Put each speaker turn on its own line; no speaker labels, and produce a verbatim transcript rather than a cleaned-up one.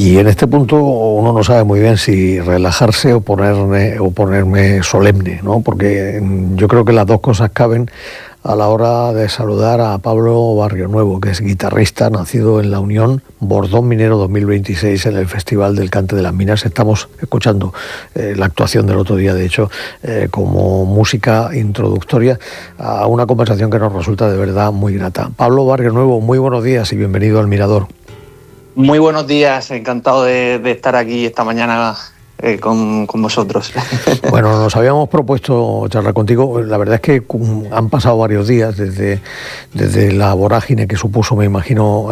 Y en este punto uno no sabe muy bien si relajarse o ponerme, o ponerme solemne, ¿no? Porque yo creo que las dos cosas caben a la hora de saludar a Pablo Barrionuevo, que es guitarrista, nacido en La Unión, Bordón Minero dos mil veintiséis, en el Festival del Cante de las Minas. Estamos escuchando eh, la actuación del otro día, de hecho, eh, como música introductoria a una conversación que nos resulta de verdad muy grata. Pablo Barrionuevo, muy buenos días y bienvenido al Mirador.
Muy buenos días, encantado de, de estar aquí esta mañana eh, con, con vosotros.
Bueno, nos habíamos propuesto charlar contigo. La verdad es que han pasado varios días desde, desde la vorágine que supuso, me imagino,